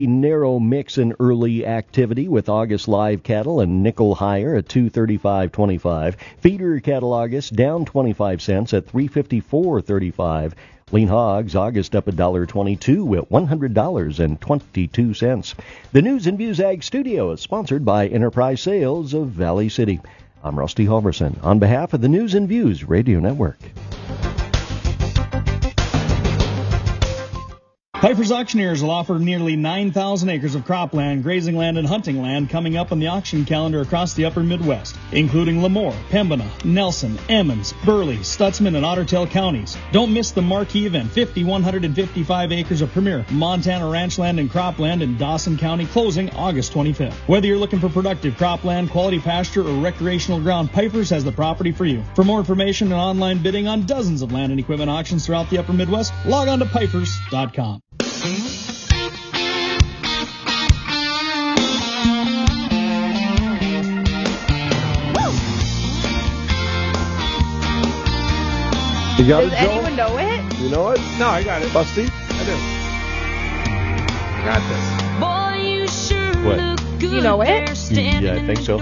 narrow mix in early activity with August live cattle and nickel higher at $235.25. Feeder cattle August down 25 cents at $354.35. Lean hogs August up $1.22 at $100.22. The News and Views Ag Studio is sponsored by Enterprise Sales of Valley City. I'm Rusty Halverson on behalf of the News and Views Radio Network. Piper's Auctioneers will offer nearly 9,000 acres of cropland, grazing land, and hunting land coming up on the auction calendar across the upper Midwest, including Lemoore, Pembina, Nelson, Emmons, Burley, Stutzman, and Otter Tail counties. Don't miss the marquee event, 5,155 acres of premier Montana ranch land and cropland in Dawson County, closing August 25th. Whether you're looking for productive cropland, quality pasture, or recreational ground, Piper's has the property for you. For more information and online bidding on dozens of land and equipment auctions throughout the upper Midwest, log on to pipers.com. You got Does it, Joe? anyone know it? You know it? No, I got it. Busty? I do. Got this. What? Do you know it? Yeah, I think so.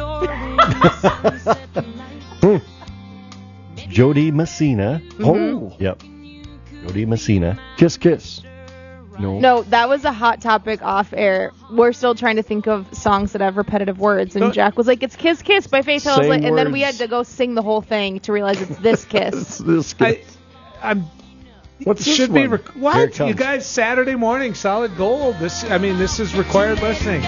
Jody Messina. Oh. Yep. Jody Messina. Kiss, kiss. No, that was a hot topic off air. We're still trying to think of songs that have repetitive words, and Jack was like, "It's Kiss Kiss" by Faith Hill. Same And then we words. had to go sing the whole thing to realize it's This Kiss. It's this kiss. What's this Should one? be Here what it comes. you guys? Saturday morning, solid gold. This is required listening.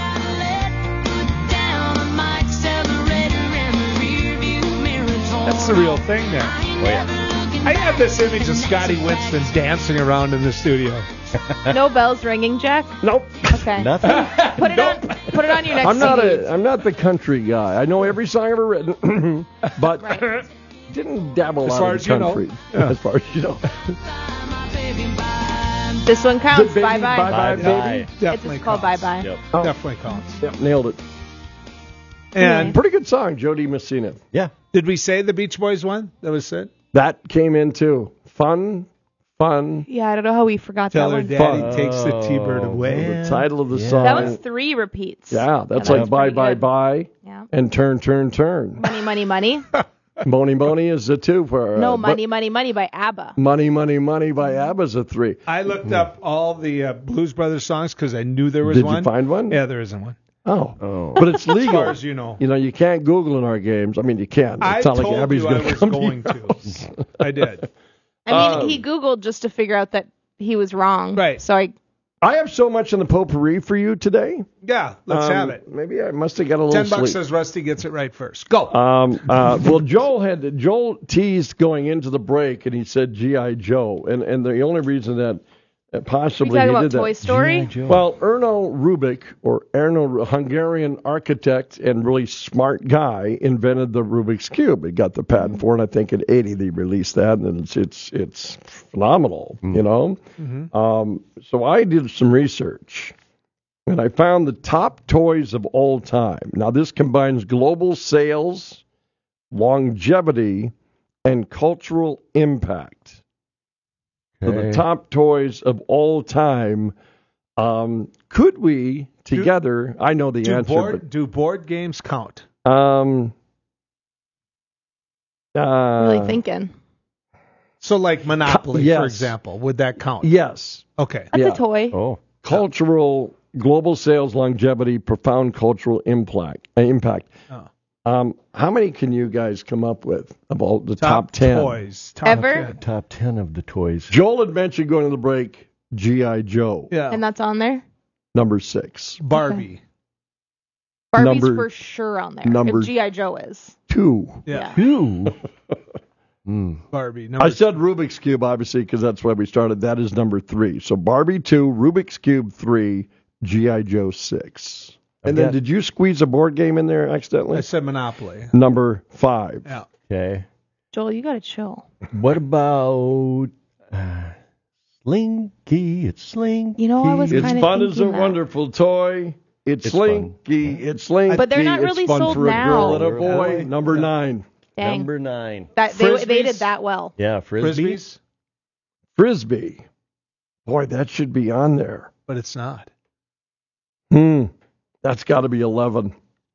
That's the real thing there. Oh, yeah. I have this image of Scotty Winston dancing around in the studio. No bells ringing, Jack? Nope. Okay. Nothing? Put it on your next I'm CD. not the country guy. I know every song ever written, but Right. didn't dabble As out far of as the you know. country. Yeah. As far as you know. This one counts. Baby, Bye-bye. bye-bye, Bye-bye. baby. It's Definitely just called counts. Bye-bye. Yep. Oh. Definitely counts. Yep, nailed it. And Pretty good song, Jody Messina. Yeah. did we say the Beach Boys one? That was it. That came in too. Fun. Yeah, I don't know how we forgot Tell that her one. daddy Fun. takes the T-bird away. The title of the Yeah. song. That was 3 repeats. Yeah, that's That like was bye, pretty bye, good. bye, Yeah. and turn, turn, turn. Money, money, money. Money, money is a 2 for No, but Money, money, money by ABBA. Money, money, money by ABBA's a 3. I looked up all the Blues Brothers songs because I knew there was Did one. you find one? Yeah, there isn't one. Oh. But it's legal. As far as you know. You know, you can't Google in our games. I mean, you can. I It's not told like Abby's you I going was to come going to. to. I did. I mean, he Googled just to figure out that he was wrong. Right. So I have so much in the potpourri for you today. Yeah, let's have it. Maybe I must have got a little $10 sleep. says Rusty gets it right first. Go. Well, Joel teased going into the break, and he said G.I. Joe, and the only reason that possibly you talking he about did Toy that. Story? Well, Erno Rubik, or Erno, Hungarian architect and really smart guy, invented the Rubik's Cube. He got the patent for it, and I think in '80 they released that, and it's phenomenal, you know. So I did some research, and I found the top toys of all time. Now, this combines global sales, longevity, and cultural impact. So the top toys of all time. Could we together? I know the answer. Do board games count? really thinking. So like Monopoly, Yes. for example, would that count? Yes. Okay. That's Yeah. a toy. Oh. Cultural, global sales, longevity, profound cultural impact. How many can you guys come up with about the top 10? toys. Top Ever? 10. Top 10 of the toys. Joel had mentioned going to the break. G.I. Joe, Yeah. And that's on there? number 6. Barbie. Barbie's Number- for sure on there. number- If G.I. Joe is. 2. Yeah. Ooh. Barbie. I said Rubik's Cube, obviously, because that's why we started. That is number 3. So Barbie 2, Rubik's Cube 3, G.I. Joe 6. And then did you squeeze a board game in there accidentally? I said Monopoly. Number 5. Yeah. Okay. Joel, you got to chill. What about Slinky? It's Slinky. You know, I was It's kind of fun thinking as a that. wonderful toy. It's It's Slinky. It's Slinky. But they're not It's really fun sold for a girl now. and a boy. Number 9. Dang. Number 9. That they Frisbees? did that well. Yeah, Frisbee. Frisbees? Frisbee. Boy, that should be on there. But it's not. That's got to be 11.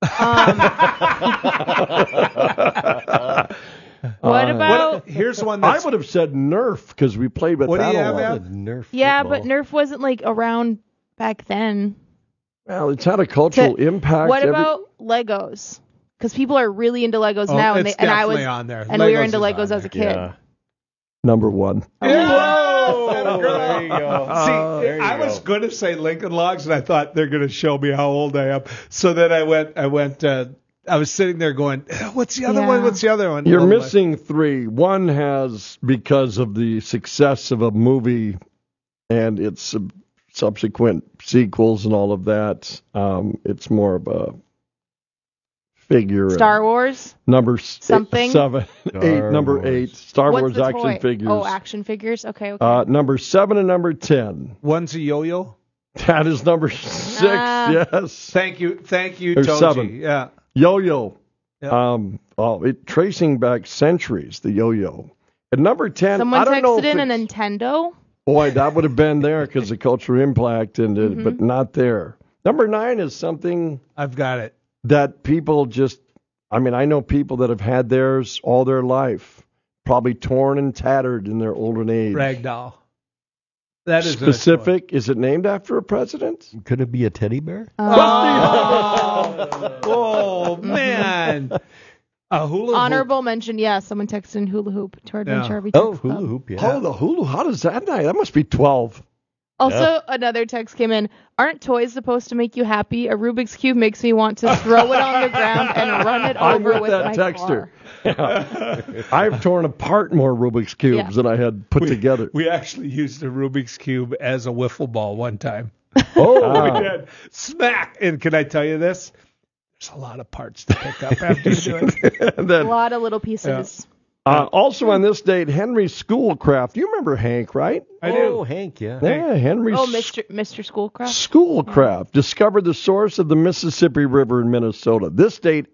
What about? Here's one I that's... would have said Nerf because we played with What do that you a have, lot. Al? Nerf Yeah, football. but Nerf wasn't like around back then. Well, it's had a cultural impact. What about Legos? Because people are really into Legos now, and it's I was definitely on there. and we were Legos into is Legos on as a kid. Yeah. number 1? Whoa! There you go. See, There you I was go. going to say Lincoln Logs, and I thought they're going to show me how old I am. So then I went. I was sitting there going, "What's the other Yeah. one? What's the other one?" You're Well, missing 3. One has, because of the success of a movie and its subsequent sequels and all of that, it's more of a figure. Star Wars. Number Something? 7, 8, number Wars. 8. Star What's Wars the action toy? figures. Oh, action figures. Okay. Number 7 and number 10. One's a yo-yo. That is number 6. Yes. Thank you, There's Toji. 7. Yeah. Yo-yo. Yeah. Tracing back centuries, the yo-yo. And number 10, Someone I don't know texted if in a it's- Nintendo. Boy, that would have been there because of cultural impact, and but not there. Number 9 is something I've got it. that people just, I mean, I know people that have had theirs all their life, probably torn and tattered in their olden age. Ragdoll. That is Specific, is it named after a president? Could it be a teddy bear? Oh man. A hula hoop. Honorable mention. Yeah, someone texted in hula hoop to our Adventure RV Oh, text club. hula hoop, yeah. Oh, the hula, how does that night? That must be 12. Also, another text came in. Aren't toys supposed to make you happy? A Rubik's Cube makes me want to throw it on the ground and run it I'm over with that my texter. car. I've torn apart more Rubik's Cubes Yeah. than I had put together. We actually used a Rubik's Cube as a wiffle ball one time. Oh, We did. Smack. And can I tell you this? There's a lot of parts to pick up after you do it. and A then, lot of little pieces. also on this date, Henry Schoolcraft. You remember Hank, right? I do. Oh, Hank, yeah. Yeah, Henry Oh, Mr. Schoolcraft. Schoolcraft discovered the source of the Mississippi River in Minnesota. This date,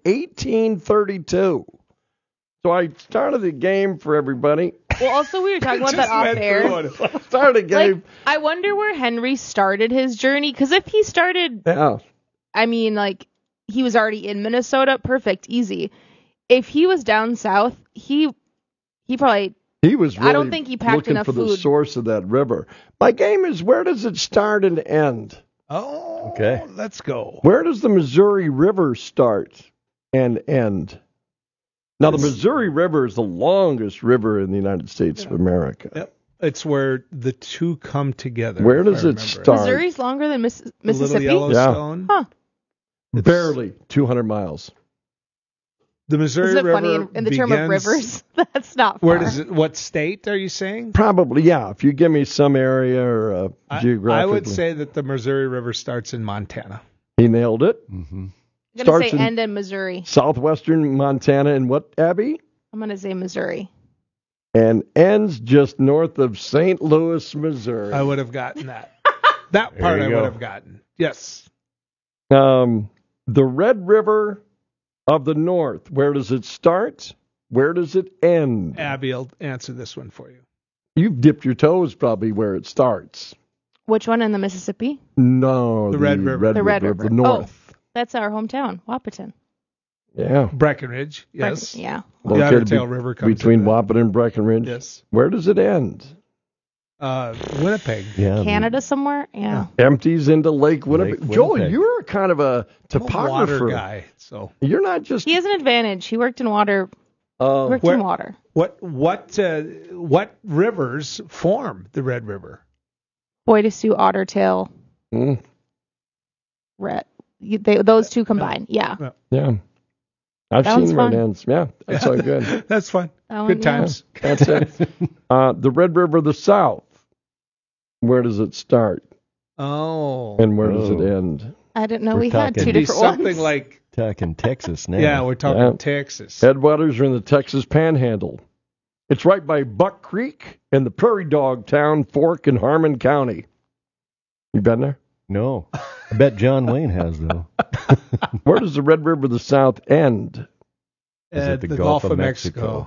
1832. So I started the game for everybody. Well, also we were talking about that Just off went air. through it. Started a game. Like, I wonder where Henry started his journey. Because if he started, Yeah. I mean, like, he was already in Minnesota, perfect, easy. If he was down south, he probably, He was really I don't think he packed looking enough for the food. source of that river. My game is, where does it start and end? Oh, Okay. Let's go. Where does the Missouri River start and end? Now, the Missouri River is the longest river in the United States of America. Yep. It's where the two come together. Where if does I it remember start? Missouri's longer than Little Mississippi. Yellowstone. Huh. Barely 200 miles. The Missouri Isn't it River funny in the term of begins- rivers? That's not far. Where does it? What state are you saying? Probably, yeah. If you give me some area or geographically. I would say that the Missouri River starts in Montana. He nailed it. I'm going starts to say in- end in Missouri. Southwestern Montana and what, Abby? I'm going to say Missouri. And ends just north of St. Louis, Missouri. I would have gotten that. That part you I go. would have gotten. Yes. The Red River of the North. Where does it start? Where does it end? Abby will answer this one for you. You've dipped your toes probably where it starts. Which one in the Mississippi? No, The Red River. The Red of River. the North. That's our hometown, Wapaton. Yeah. Breckenridge. Yes. Yeah. The Located Ottertail River comes between into that. Wapaton and Breckenridge. Yes. Where does it end? Winnipeg. Yeah. Canada somewhere? Yeah. Empties into Lake Winnipeg. Lake Joel, Winnipeg. you're kind of a I'm a topographer. water guy. So You're not just. He has an advantage. He worked in water. Worked Where- in water. what rivers form the Red River? Boydesu, Ottertail, Mm, Red. Those two combined. Yeah. yeah. I've That one's seen red fun. ends. Yeah, that's all good. That's fun. That one, Good yeah. times. That's it. The Red River of the South. Where does it start Oh. and where does it Oh. end? I didn't know We're we had talking- two It'd be different something ones. like, Talking Texas now. yeah, we're talking Yeah. Texas. Headwaters are in the Texas Panhandle. It's right by Buck Creek and the prairie dog town Fork in Harmon County. You been there? No. I bet John Wayne has, though. Where does the Red River of the South end? Is it the the Gulf Gulf of of Mexico? Mexico.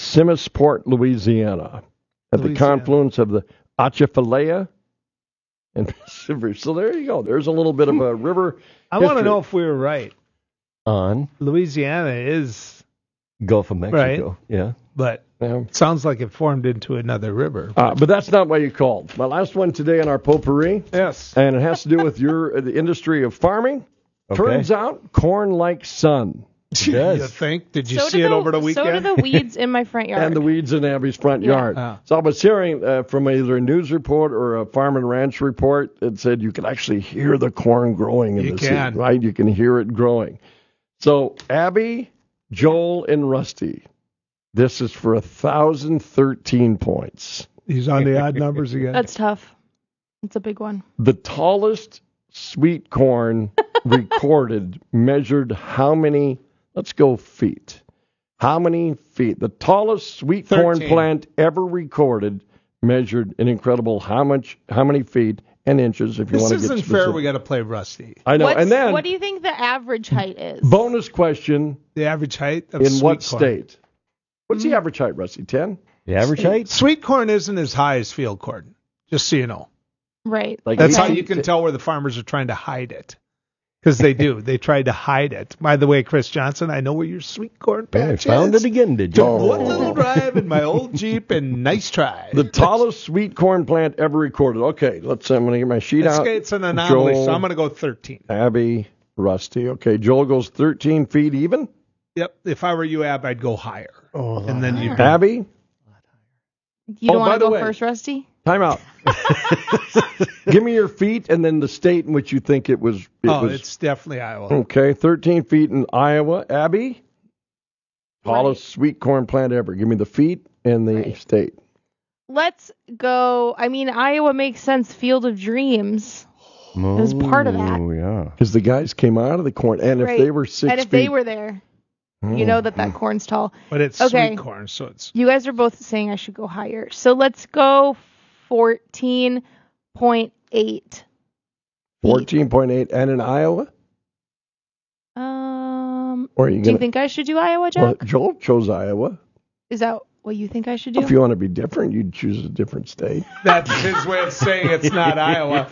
Simisport, Louisiana. At the Louisiana. confluence of the Atchafalaya and Mississippi. So there you go. There's a little bit of a river. I want to know if we were right. On Louisiana is Gulf of Mexico. Right. Yeah. but it sounds like it formed into another river. But that's not why you called. My last one today in our potpourri. Yes. And it has to do with the industry of farming. Okay. Turns out, corn likes sun. It does. You think? Did you see it over the weekend? So do the weeds in my front yard. And the weeds in Abby's front yard. So I was hearing from either a news report or a farm and ranch report that said you can actually hear the corn growing in the seed, right? You can hear it growing. So Abby, Joel, and Rusty, this is for 1,013 points. He's on the odd numbers again. That's tough. It's a big one. The tallest sweet corn recorded measured how many, let's go feet. How many feet? The tallest sweet 13. corn plant ever recorded measured an incredible how many feet and inches if you want to get This specific. isn't fair. We got to play Rusty. I know. And then What do you think the average height is? bonus question, The average height of in sweet what corn. state? What's the average height, Rusty? 10? The average height? Sweet corn isn't as high as field corn, just so you know. Right. Like That's Okay. how you can tell where the farmers are trying to hide it. Because they do. They tried to hide it. By the way, Chris Johnson, I know where your sweet corn I patch found is. it again, did Took you? one little drive in my old Jeep, and nice try. The tallest sweet corn plant ever recorded. Okay, I'm going to get my sheet out. It's an anomaly, Joel, so I'm going to go 13. Abby, Rusty. Okay, Joel goes 13 feet even. Yep. If I were you, Ab, I'd go higher. And then you Abby, You don't by want to the go way- first, Rusty? time out. Give me your feet and then the state in which you think it was. it's definitely Iowa. Okay, 13 feet in Iowa. Abby, tallest sweet corn plant ever. Give me the feet and the Right. state. Let's go. I mean, Iowa makes sense. Field of Dreams. was part of that. Oh, yeah. Because the guys came out of the corn, and if Right. they were 6 And if feet, they were there, you know that corn's tall. But it's Okay. sweet corn, so it's You guys are both saying I should go higher. So let's go 14.8. 14.8, and in Iowa, or are you Do you gonna? think I should do Iowa, Well, Jack? Joel chose Iowa. Is that what you think I should do? If you want to be different, you'd choose a different state. that's his way of saying it's not Iowa.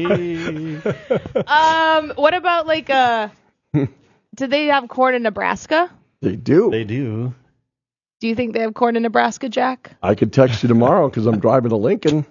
What about like do they have corn in Nebraska? They do. They do. Do you think they have corn in Nebraska, Jack? I could text you tomorrow because I'm driving to Lincoln.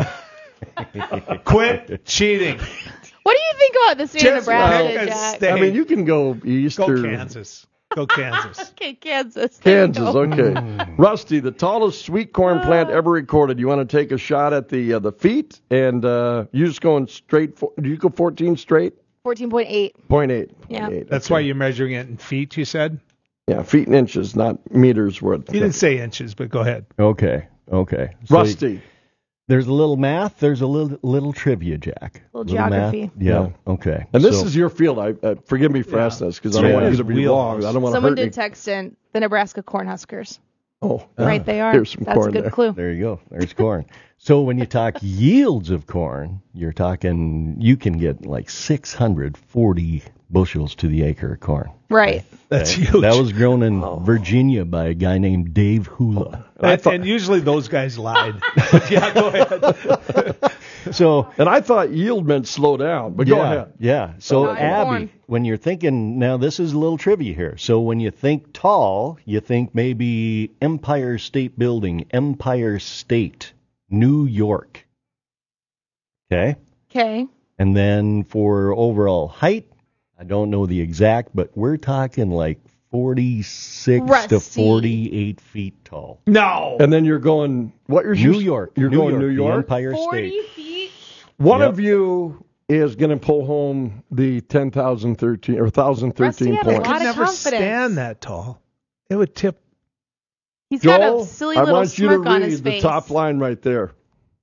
Quit cheating. What do you think about the state of Just Nebraska, pick a Jack? state. I mean, you can go east Go or Kansas. Go Kansas. Okay, Kansas. There you Kansas. go. Okay, Rusty, the tallest sweet corn plant ever recorded. You want to take a shot at the feet, and you just going straight. Do you go 14 straight? 14.8. 0.8. Yeah. 0.8, That's okay. why you're measuring it in feet, you said? Yeah, feet and inches, not meters worth. You didn't say inches, but go ahead. Okay. So Rusty. there's a little math. There's a little trivia, Jack. Little geography. math. Yeah. Okay. And this So- is your field. Forgive me for asking this because I don't Yeah. want you to be Wheelhouse. wrong. I don't want to Someone hurt did you. text in the Nebraska Cornhuskers. Oh, Right, they are. Here's some That's corn a good there. clue. There you go. There's corn. So when you talk yields of corn, you're talking you can get like 640 bushels to the acre of corn. Right. That's Okay? huge. That was grown in Virginia by a guy named Dave Hula. and usually those guys lied. But yeah, go ahead. So And I thought yield meant slow down, but go ahead. Yeah. So Not Abby, corn. when you're thinking, now this is a little trivia here. So when you think tall, you think maybe Empire State Building, Empire State, New York. Okay. Okay. And then for overall height, I don't know the exact, but we're talking like 46 to Rusty. 48 feet tall. No. And then you're going, what is New your, York. You're going New the York? Empire 40 State. feet. One Yep. of you is going to pull home the 10,013 or 1,013 Rusty had a points. lot I of could never confidence. stand that tall. It would tip. He's got Joel, a silly I little want you to smirk on read his the face. top line right there.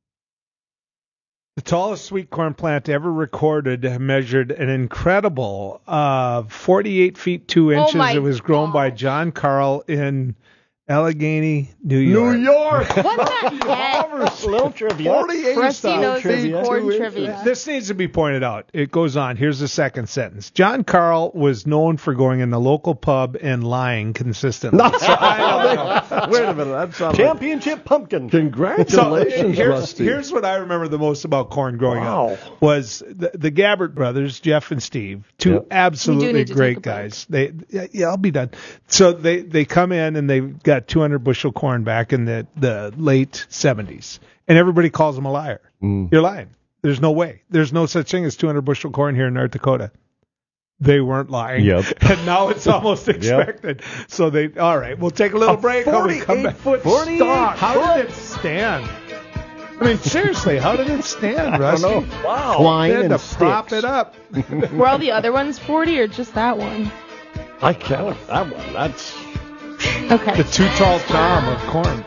The tallest sweet corn plant ever recorded measured an incredible 48 feet 2 inches. my It was grown by gosh. John Carl in Allegheny, New York. New York. What the heck? Little trivia. 48 Rusty style knows his trivia. corn 2 trivia. inches. This needs to be pointed out. It goes on. Here's the second sentence. John Carl was known for going in the local pub and lying consistently. Wait a minute. That's not Championship pumpkin. Congratulations, Rusty. Here's what I remember the most about corn growing up was the Gabbert brothers, Jeff and Steve, two absolutely need to great take a guys. I'll be done. So they come in and they've got 200 bushel corn back in the late 70s, and everybody calls them a liar. You're lying. There's no way. There's no such thing as 200 bushel corn here in North Dakota. They weren't lying. Yep. And now it's almost expected. So all right, we'll take a little break. 48-foot stock. How did it stand? I mean, seriously, how did it stand, Rusty? I don't know. Wow. Twine They had and to prop sticks. it up. Were all the other ones 40 or just that one? I can't. That one. That's. Okay. The too tall Tom of corn.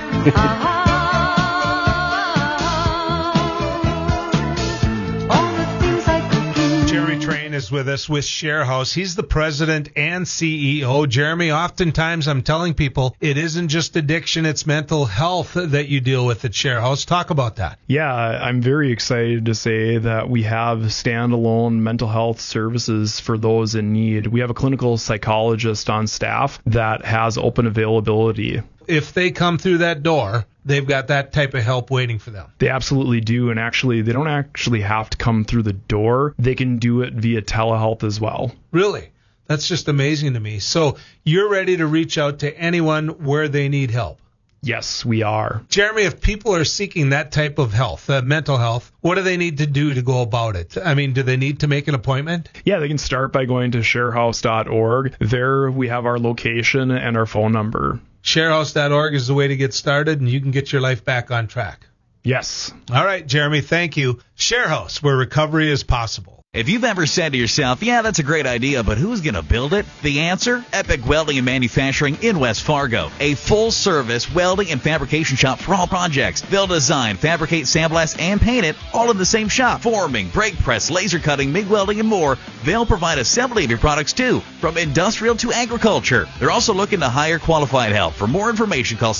Jeremy Train is with us with ShareHouse. He's the president and CEO. Jeremy, oftentimes I'm telling people it isn't just addiction, it's mental health that you deal with at ShareHouse. Talk about that. Yeah, I'm very excited to say that we have standalone mental health services for those in need. We have a clinical psychologist on staff that has open availability. If they come through that door, they've got that type of help waiting for them. They absolutely do, and actually, they don't actually have to come through the door. They can do it via telehealth as well. Really? That's just amazing to me. So you're ready to reach out to anyone where they need help? Yes, we are. Jeremy, if people are seeking that type of health, mental health, what do they need to do to go about it? I mean, do they need to make an appointment? Yeah, they can start by going to sharehouse.org. There we have our location and our phone number. Sharehouse.org is the way to get started, and you can get your life back on track. Yes. All right, Jeremy, thank you. ShareHouse, where recovery is possible. If you've ever said to yourself, yeah, that's a great idea, but who's going to build it? The answer? Epic Welding and Manufacturing in West Fargo. A full-service welding and fabrication shop for all projects. They'll design, fabricate, sandblast, and paint it all in the same shop. Forming, brake press, laser cutting, MIG welding, and more. They'll provide assembly of your products, too, from industrial to agriculture. They're also looking to hire qualified help. For more information, call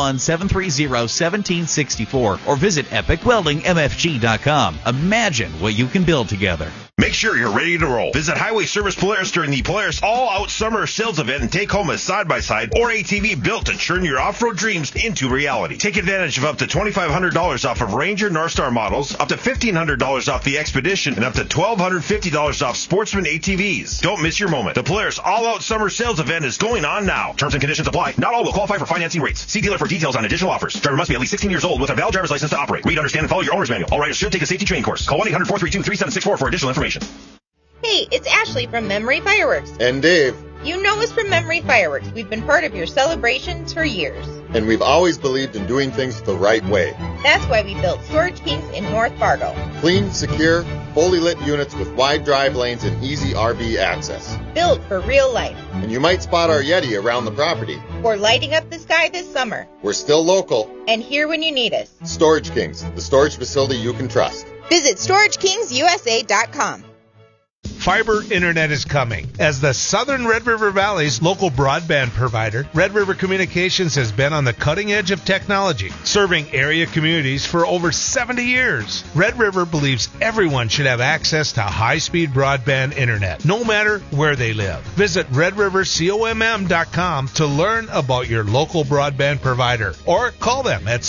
701-730-1764 or visit epicweldingmfg.com. Imagine what you can build together. Make sure you're ready to roll. Visit Highway Service Polaris during the Polaris All-Out Summer Sales Event and take home a side-by-side or ATV built to turn your off-road dreams into reality. Take advantage of up to $2,500 off of Ranger Northstar models, up to $1,500 off the Expedition, and up to $1,250 off Sportsman ATVs. Don't miss your moment. The Polaris All-Out Summer Sales Event is going on now. Terms and conditions apply. Not all will qualify for financing rates. See dealer for details on additional offers. Driver must be at least 16 years old with a valid driver's license to operate. Read, understand, and follow your owner's manual. All riders should take a safety training course. Call 1-800-432-3764 for additional information. Hey, it's Ashley from Memory Fireworks. And Dave. You know us from Memory Fireworks. We've been part of your celebrations for years. And we've always believed in doing things the right way. That's why we built Storage Kings in North Fargo. Clean, secure, fully lit units with wide drive lanes and easy RV access. Built for real life. And you might spot our Yeti around the property. We're lighting up the sky this summer. We're still local. And here when you need us. Storage Kings, the storage facility you can trust. Visit StorageKingsUSA.com. Fiber internet is coming. As the Southern Red River Valley's local broadband provider, Red River Communications has been on the cutting edge of technology, serving area communities for over 70 years. Red River believes everyone should have access to high-speed broadband internet, no matter where they live. Visit redrivercomm.com to learn about your local broadband provider, or call them at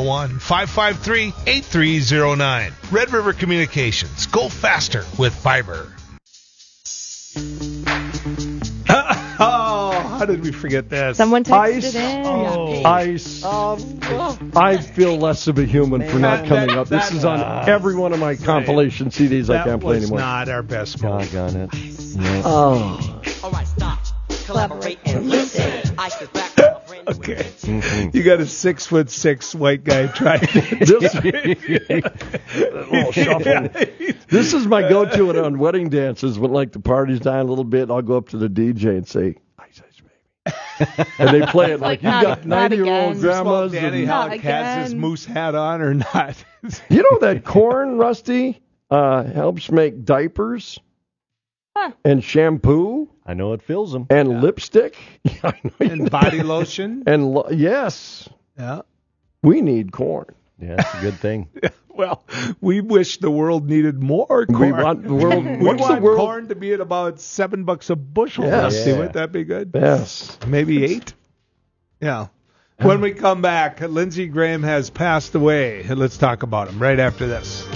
701-553-8309. Red River Communications. Go faster with fiber. Oh, how did we forget that? Someone texted Ice. it in. Ice. I feel less of a human for not coming up. This is on every one of my compilation CDs. I can't play anymore. That was not our best moment. Doggone it. Yeah. Oh. All right, stop. Collaborate and listen. Ice is back. Okay. You got a 6'6" white guy trying to little shuffle. This is my go-to on wedding dances when like the party's dying a little bit. I'll go up to the DJ and say, "Ice, ice, baby," and they play it like you've got 90-year-old grandmas. Danny Halleck has his moose hat on or not. You know that corn, Rusty, helps make diapers. and shampoo. I know it fills them. And lipstick. And body lotion. And yes. Yeah. We need corn. Yeah, that's a good thing. Well, we wish the world needed more corn. We want the world. We want corn to be at about $7 a bushel. Yes. Wouldn't that be good? Yes. Maybe 8. Yeah. When we come back, Lindsey Graham has passed away. Let's talk about him right after this.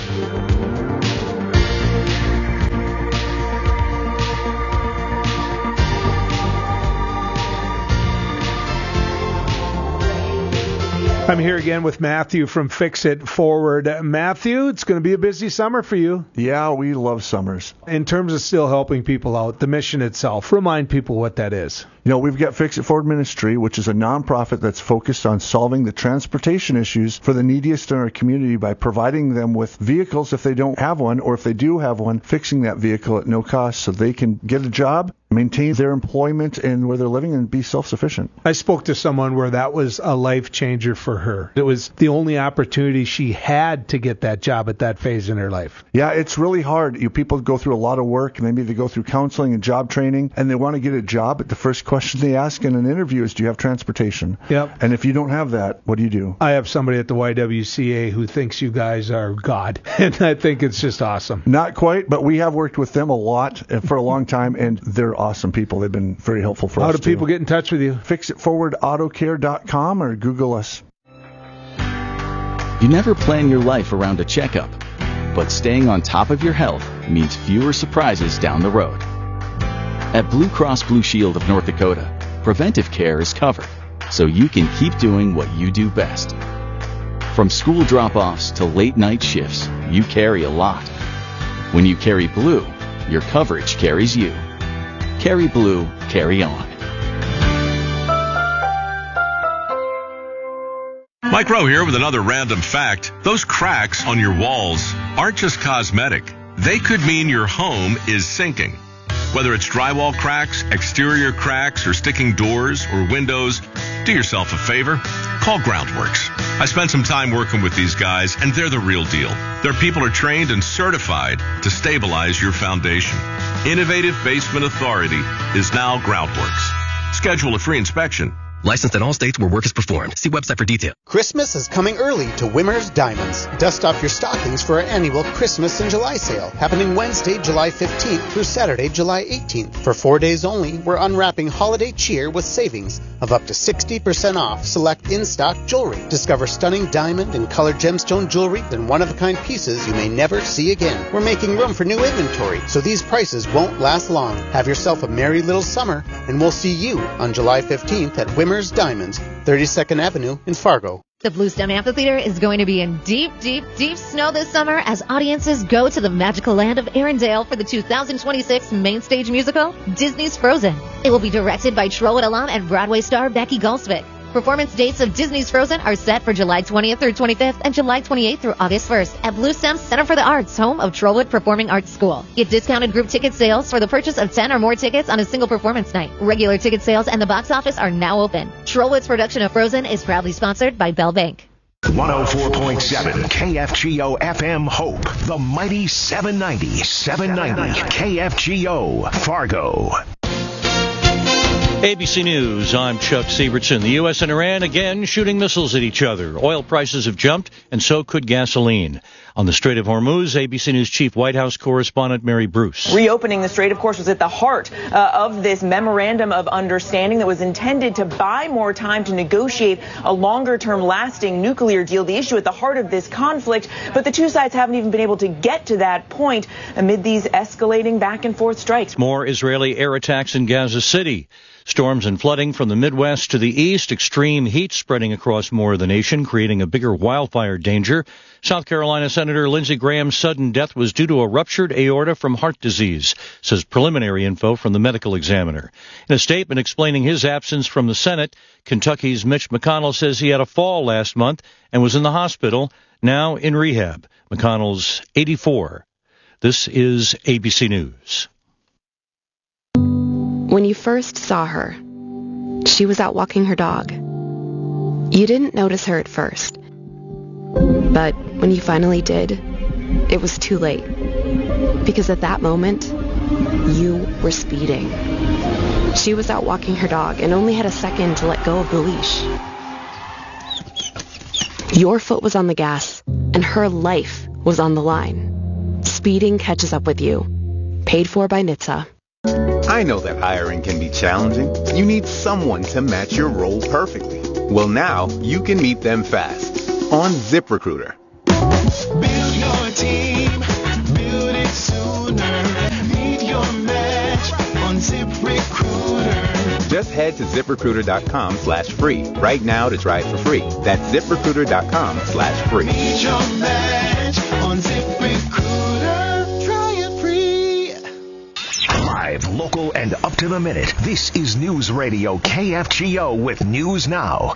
I'm here again with Matthew from Fix It Forward. Matthew, it's going to be a busy summer for you. Yeah, we love summers. In terms of still helping people out, the mission itself, remind people what that is. You know, we've got Fix It Forward Ministry, which is a nonprofit that's focused on solving the transportation issues for the neediest in our community by providing them with vehicles if they don't have one, or if they do have one, fixing that vehicle at no cost so they can get a job, maintain their employment and where they're living, and be self-sufficient. I spoke to someone where that was a life changer for her. It was the only opportunity she had to get that job at that phase in her life. Yeah, it's really hard. People go through a lot of work, maybe they go through counseling and job training, and they want to get a job, but the first question they ask in an interview is, do you have transportation? Yep. And if you don't have that, what do you do? I have somebody at the YWCA who thinks you guys are God, and I think it's just awesome. Not quite, but we have worked with them a lot for a long time, and they're awesome people. They've been very helpful for us. How do people get in touch with you? FixItForwardAutoCare.com or Google us. You never plan your life around a checkup, but staying on top of your health means fewer surprises down the road. At Blue Cross Blue Shield of North Dakota, preventive care is covered, so you can keep doing what you do best. From school drop-offs to late-night shifts, you carry a lot. When you carry Blue, your coverage carries you. Carry Blue, carry on. Mike Rowe here with another random fact. Those cracks on your walls aren't just cosmetic. They could mean your home is sinking. Whether it's drywall cracks, exterior cracks, or sticking doors or windows, do yourself a favor. Call Groundworks. I spent some time working with these guys, and they're the real deal. Their people are trained and certified to stabilize your foundation. Innovative Basement Authority is now Groundworks. Schedule a free inspection. Licensed in all states where work is performed. See website for detail. Christmas is coming early to Wimmer's Diamonds. Dust off your stockings for our annual Christmas in July sale, happening Wednesday, July 15th through Saturday, July 18th. For 4 days only, we're unwrapping holiday cheer with savings of up to 60% off select in-stock jewelry. Discover stunning diamond and colored gemstone jewelry and one-of-a-kind pieces you may never see again. We're making room for new inventory, so these prices won't last long. Have yourself a merry little summer, and we'll see you on July 15th at Wimmer's Diamonds, 32nd Avenue in Fargo. The Bluestem Amphitheater is going to be in deep, deep, deep snow this summer as audiences go to the magical land of Arendelle for the 2026 main stage musical, Disney's Frozen. It will be directed by Trollwood alum and Broadway star Becky Goldsvik. Performance dates of Disney's Frozen are set for July 20th through 25th and July 28th through August 1st at Bluestem Center for the Arts, home of Trollwood Performing Arts School. Get discounted group ticket sales for the purchase of 10 or more tickets on a single performance night. Regular ticket sales and the box office are now open. Trollwood's production of Frozen is proudly sponsored by Bell Bank. 104.7 KFGO FM Hope, the mighty 790 KFGO Fargo. ABC News, I'm Chuck Sievertson. The U.S. and Iran again shooting missiles at each other. Oil prices have jumped, and so could gasoline. On the Strait of Hormuz, ABC News Chief White House correspondent Mary Bruce. Reopening the strait, of course, was at the heart of this memorandum of understanding that was intended to buy more time to negotiate a longer-term lasting nuclear deal, the issue at the heart of this conflict. But the two sides haven't even been able to get to that point amid these escalating back-and-forth strikes. More Israeli air attacks in Gaza City. Storms and flooding from the Midwest to the east, extreme heat spreading across more of the nation, creating a bigger wildfire danger. South Carolina Senator Lindsey Graham's sudden death was due to a ruptured aorta from heart disease, says preliminary info from the medical examiner. In a statement explaining his absence from the Senate, Kentucky's Mitch McConnell says he had a fall last month and was in the hospital, now in rehab. McConnell's 84. This is ABC News. When you first saw her, she was out walking her dog. You didn't notice her at first. But when you finally did, it was too late. Because at that moment, You were speeding. She was out walking her dog and only had a second to let go of the leash. Your foot was on the gas, and her life was on the line. Speeding catches up with you. Paid for by NHTSA. I know that hiring can be challenging. You need someone to match your role perfectly. Well, now you can meet them fast on ZipRecruiter. Build your team, build it sooner. Meet your match on ZipRecruiter. Just head to ZipRecruiter.com/free right now to try it for free. That's ZipRecruiter.com/free. Meet your match on ZipRecruiter. Try it free. Live, local, and up to the minute. This is News Radio KFGO with News Now.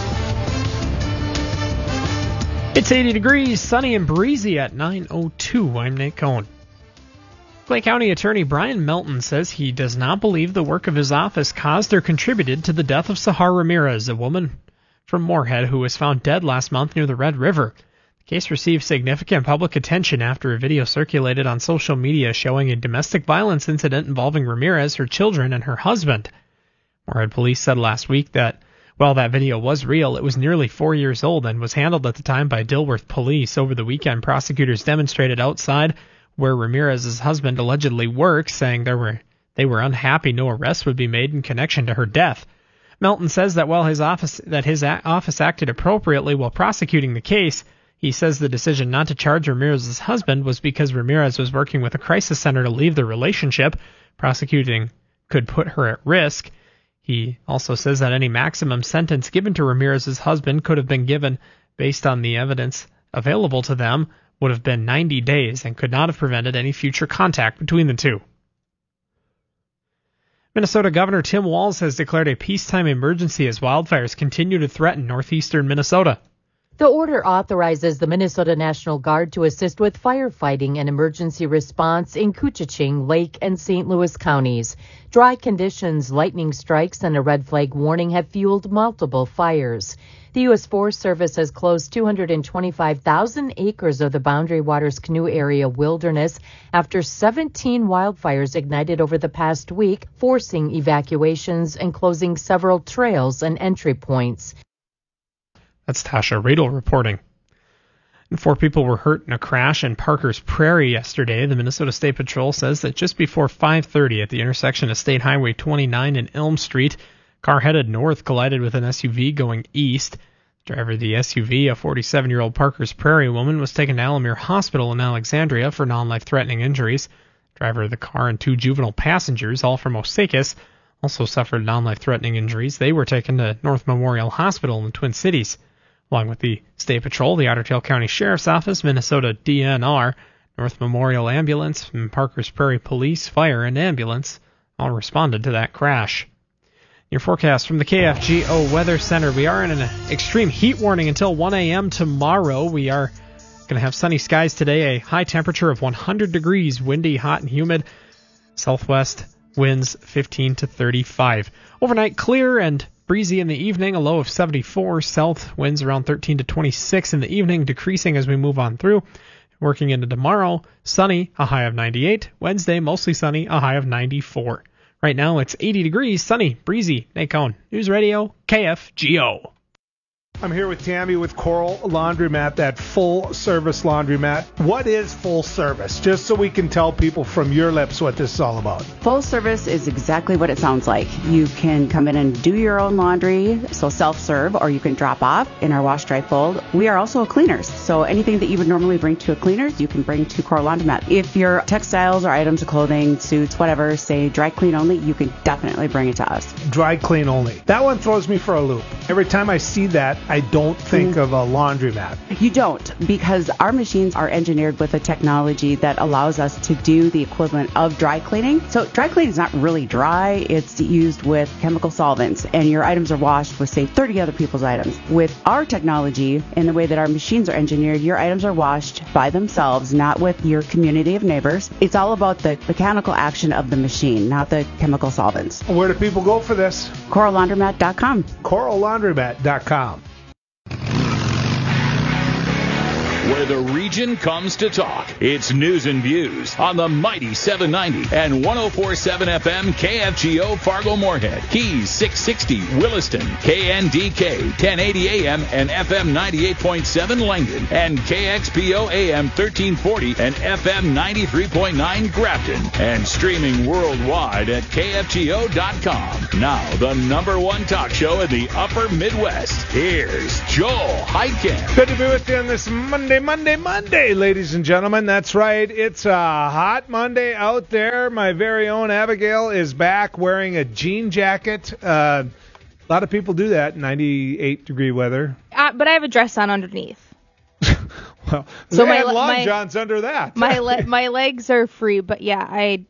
It's 80 degrees, sunny and breezy at 9:02. I'm Nate Cohn. Clay County Attorney Brian Melton says he does not believe the work of his office caused or contributed to the death of Sahar Ramirez, a woman from Moorhead who was found dead last month near the Red River. The case received significant public attention after a video circulated on social media showing a domestic violence incident involving Ramirez, her children, and her husband. Moorhead police said last week that while that video was real, it was nearly 4 years old and was handled at the time by Dilworth police. Over the weekend, prosecutors demonstrated outside where Ramirez's husband allegedly works, saying they were unhappy no arrest would be made in connection to her death. Melton says that while his office acted appropriately while prosecuting the case, he says the decision not to charge Ramirez's husband was because Ramirez was working with a crisis center to leave the relationship. Prosecuting could put her at risk. He also says that any maximum sentence given to Ramirez's husband could have been given based on the evidence available to them would have been 90 days and could not have prevented any future contact between the two. Minnesota Governor Tim Walz has declared a peacetime emergency as wildfires continue to threaten northeastern Minnesota. The order authorizes the Minnesota National Guard to assist with firefighting and emergency response in Koochiching, Lake, and St. Louis counties. Dry conditions, lightning strikes, and a red flag warning have fueled multiple fires. The U.S. Forest Service has closed 225,000 acres of the Boundary Waters Canoe Area wilderness after 17 wildfires ignited over the past week, forcing evacuations and closing several trails and entry points. That's Tasha Radel reporting. And 4 people were hurt in a crash in Parker's Prairie yesterday. The Minnesota State Patrol says that just before 5:30 at the intersection of State Highway 29 and Elm Street, a car headed north collided with an SUV going east. The driver of the SUV, a 47-year-old Parker's Prairie woman, was taken to Alamere Hospital in Alexandria for non-life-threatening injuries. The driver of the car and 2 juvenile passengers, all from Osakis, also suffered non-life-threatening injuries. They were taken to North Memorial Hospital in the Twin Cities. Along with the State Patrol, the Otter Tail County Sheriff's Office, Minnesota DNR, North Memorial Ambulance, and Parker's Prairie Police, Fire, and Ambulance all responded to that crash. Your forecast from the KFGO Weather Center. We are in an extreme heat warning until 1 a.m. tomorrow. We are going to have sunny skies today, a high temperature of 100 degrees, windy, hot, and humid. Southwest winds 15 to 35. Overnight clear and breezy in the evening, a low of 74. South winds around 13 to 26 in the evening, decreasing as we move on through. Working into tomorrow, sunny, a high of 98. Wednesday, mostly sunny, a high of 94. Right now, it's 80 degrees, sunny, breezy. Nate Cohn, News Radio, KFGO. I'm here with Tammy with Coral Laundromat, that full-service laundromat. What is full service? Just so we can tell people from your lips what this is all about. Full service is exactly what it sounds like. You can come in and do your own laundry, so self-serve, or you can drop off in our wash-dry fold. We are also a cleaners, so anything that you would normally bring to a cleaners, you can bring to Coral Laundromat. If your textiles or items of clothing, suits, whatever, say dry clean only, you can definitely bring it to us. Dry clean only. That one throws me for a loop. Every time I see that, I don't think of a laundromat. You don't, because our machines are engineered with a technology that allows us to do the equivalent of dry cleaning. So dry cleaning is not really dry. It's used with chemical solvents, and your items are washed with, say, 30 other people's items. With our technology and the way that our machines are engineered, your items are washed by themselves, not with your community of neighbors. It's all about the mechanical action of the machine, not the chemical solvents. Where do people go for this? CoralLaundromat.com. CoralLaundromat.com. where the region comes to talk. It's News and Views on the mighty 790 and 104.7 FM KFGO Fargo-Moorhead, Keys 660 Williston, KNDK 1080 AM and FM 98.7 Langdon, and KXPO AM 1340 and FM 93.9 Grafton, and streaming worldwide at KFGO.com. Now, the number one talk show in the upper Midwest. Here's Joel Heitkamp. Good to be with you on this Monday, ladies and gentlemen. That's right. It's a hot Monday out there. My very own Abigail is back wearing a jean jacket. A lot of people do that, 98-degree weather. But I have a dress on underneath. Well, so my long johns under that. My legs are free, but yeah, I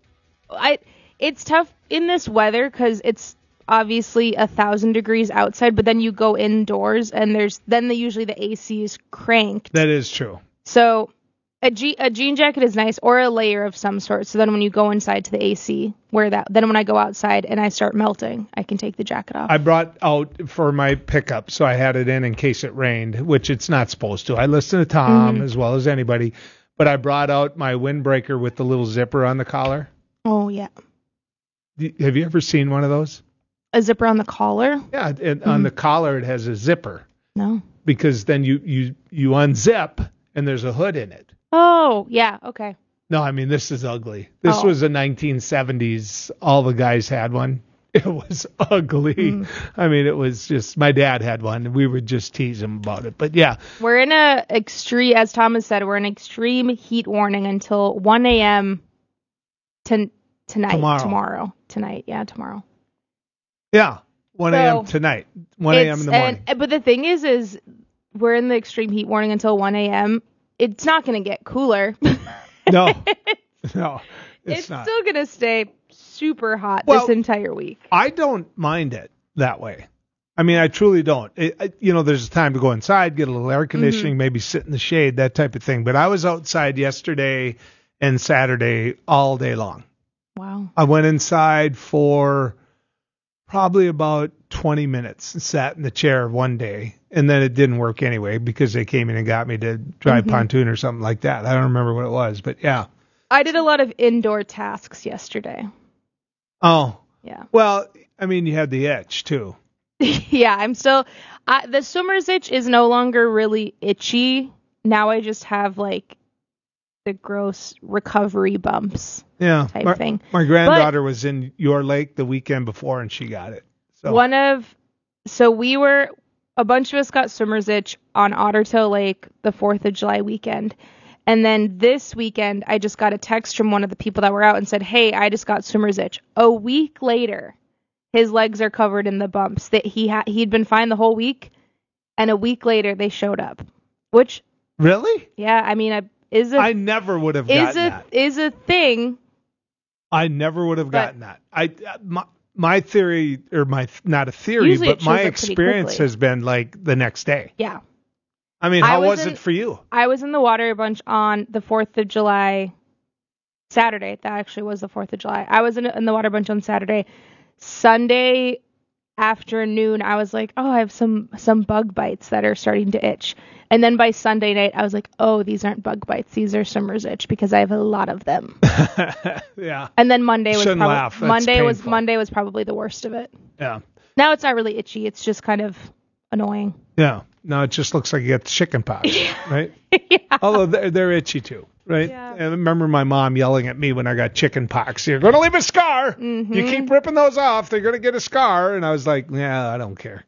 it's tough in this weather because it's obviously 1,000 degrees outside, but then you go indoors and usually the AC is cranked. That is true. So a jean jacket is nice, or a layer of some sort. So then when you go inside to the AC, wear that. Then when I go outside and I start melting, I can take the jacket off. I brought out for my pickup, so I had it in case it rained, which it's not supposed to. I listen to Tom as well as anybody, but I brought out my windbreaker with the little zipper on the collar. Oh, yeah. Have you ever seen one of those? A zipper on the collar? Yeah, on the collar it has a zipper. No. Because then you unzip and there's a hood in it. Oh, yeah, okay. No, I mean, this is ugly. This was a 1970s. All the guys had one. It was ugly. I mean, it was just, my dad had one, and we would just tease him about it. But yeah. We're in a extreme, as Thomas said, we're in extreme heat warning until 1 a.m. Tonight. Tomorrow. Tonight, yeah, tomorrow. Yeah, 1 a.m. tonight. 1 a.m. in the morning. But the thing is we're in the extreme heat warning until 1 a.m. It's not going to get cooler. No, it's not. Still going to stay super hot this entire week. I don't mind it that way. I mean, I truly don't. There's time to go inside, get a little air conditioning, maybe sit in the shade, that type of thing. But I was outside yesterday and Saturday all day long. Wow. I went inside for probably about 20 minutes and sat in the chair one day. And then it didn't work anyway because they came in and got me to drive pontoon or something like that. I don't remember what it was, but yeah. I did a lot of indoor tasks yesterday. Oh. Yeah. Well, I mean, you had the itch too. Yeah, I'm still... the swimmer's itch is no longer really itchy. Now I just have like the gross recovery bumps type thing. My granddaughter was in your lake the weekend before and she got it. So a bunch of us got swimmer's itch on Ottertail Lake the 4th of July weekend. And then this weekend, I just got a text from one of the people that were out and said, hey, I just got swimmer's itch. A week later, his legs are covered in the bumps. That he'd been fine the whole week, and a week later they showed up. Which really? Yeah, I mean, I never would have gotten that. Is a thing. I never would have gotten that. My theory, or not a theory, but my experience has been like the next day. Yeah. I mean, how was it for you? I was in the water a bunch on the 4th of July, Saturday. That actually was the 4th of July. I was in the water a bunch on Saturday. Sunday afternoon, I was like, oh, I have some bug bites that are starting to itch. And then by Sunday night, I was like, oh, these aren't bug bites. These are swimmer's itch because I have a lot of them. Yeah. And then Monday was Monday was probably the worst of it. Yeah. Now it's not really itchy. It's just kind of annoying. Yeah. No, it just looks like you got chicken pox, right? Yeah. Although they're itchy too, right? Yeah. And I remember my mom yelling at me when I got chicken pox. You're going to leave a scar. Mm-hmm. You keep ripping those off, they're going to get a scar. And I was like, yeah, I don't care.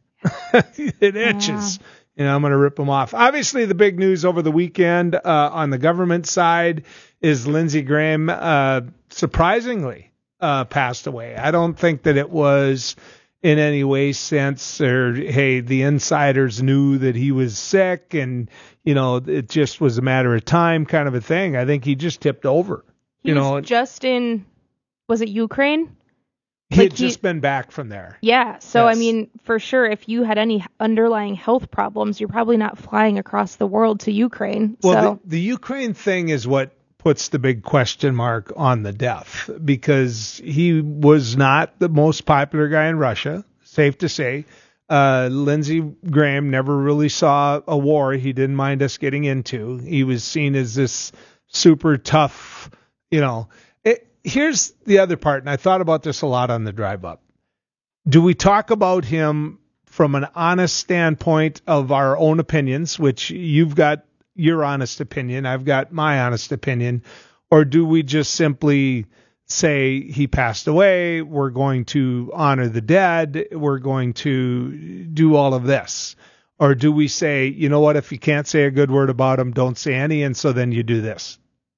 It itches. Yeah. I'm going to rip them off. Obviously, the big news over the weekend on the government side is Lindsey Graham surprisingly passed away. I don't think that it was in any way sense or, hey, the insiders knew that he was sick and, it just was a matter of time kind of a thing. I think he just tipped over. He was just in, was it Ukraine? He had just been back from there. Yeah. So, Yes. I mean, for sure, if you had any underlying health problems, you're probably not flying across the world to Ukraine. Well, the Ukraine thing is what puts the big question mark on the death because he was not the most popular guy in Russia, safe to say. Lindsey Graham never really saw a war he didn't mind us getting into. He was seen as this super tough, Here's the other part, and I thought about this a lot on the drive up. Do we talk about him from an honest standpoint of our own opinions, which you've got your honest opinion, I've got my honest opinion, or do we just simply say he passed away, we're going to honor the dead, we're going to do all of this? Or do we say, you know what, if you can't say a good word about him, don't say any, and so then you do this?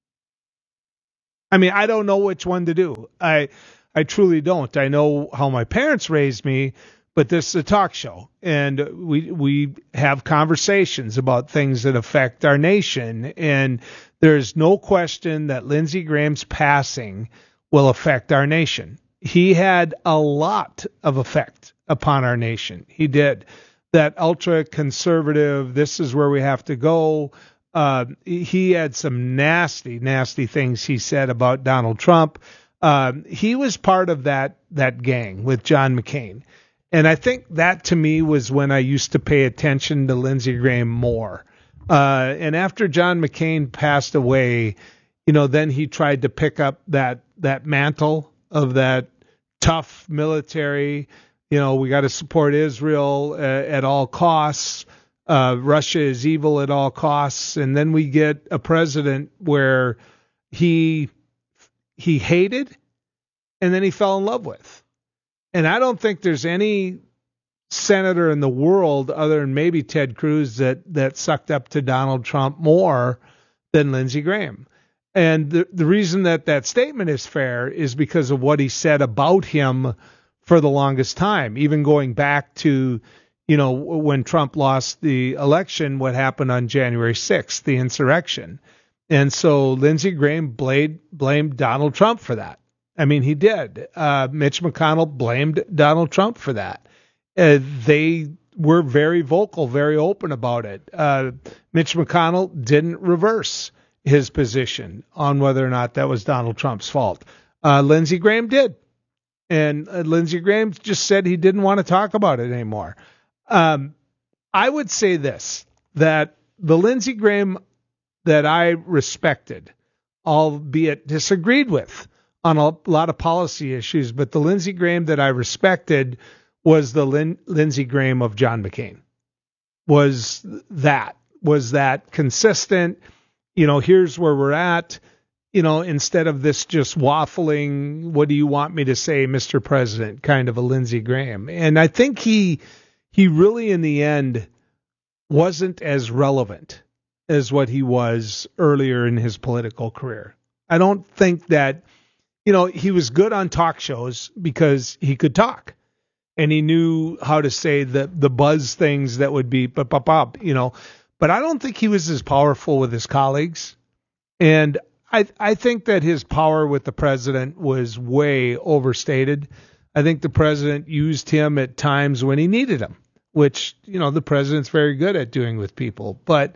I mean, I don't know which one to do. I truly don't. I know how my parents raised me, but this is a talk show, and we have conversations about things that affect our nation, and there's no question that Lindsey Graham's passing will affect our nation. He had a lot of effect upon our nation. He did. That ultra-conservative, this is where we have to go. He had some nasty, nasty things he said about Donald Trump. He was part of that gang with John McCain. And I think that to me was when I used to pay attention to Lindsey Graham more. And after John McCain passed away, then he tried to pick up that mantle of that tough military. We got to support Israel at all costs. Russia is evil at all costs. And then we get a president where he hated and then he fell in love with. And I don't think there's any senator in the world other than maybe Ted Cruz that sucked up to Donald Trump more than Lindsey Graham. And the reason that statement is fair is because of what he said about him for the longest time, even going back to, when Trump lost the election, what happened on January 6th, the insurrection. And so Lindsey Graham blamed Donald Trump for that. I mean, he did. Mitch McConnell blamed Donald Trump for that. They were very vocal, very open about it. Mitch McConnell didn't reverse his position on whether or not that was Donald Trump's fault. Lindsey Graham did. And Lindsey Graham just said he didn't want to talk about it anymore. I would say this, that the Lindsey Graham that I respected, albeit disagreed with on a lot of policy issues, but the Lindsey Graham that I respected was the Lindsey Graham of John McCain. Was that consistent? Here's where we're at. Instead of this just waffling, what do you want me to say, Mr. President, kind of a Lindsey Graham. And I think he really, in the end, wasn't as relevant as what he was earlier in his political career. I don't think that, he was good on talk shows because he could talk and he knew how to say the buzz things that would be but I don't think he was as powerful with his colleagues. And I think that his power with the president was way overstated. I think the president used him at times when he needed him, which, the president's very good at doing with people. But